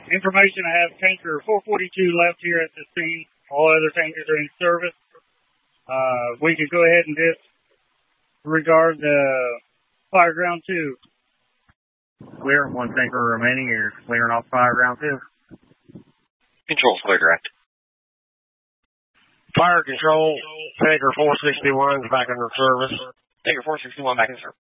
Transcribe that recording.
Information, I have tanker 442 left here at the scene. All other tankers are in service. We could go ahead and disregard the Fireground 2. Clear. One tanker remaining. You're clearing off Fireground 2. Control's clear, direct. Fire control, tanker 461 is back under service. Tanker 461 back in service.